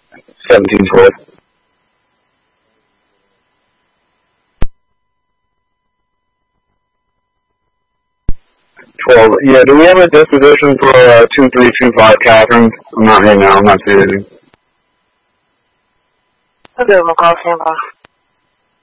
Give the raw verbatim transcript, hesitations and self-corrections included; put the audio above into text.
seventeen twelve. twelve. Yeah, do we have a disposition for uh, two three two five Catherine? I'm not here now. I'm not seeing anything. I'll give him a call, stand by.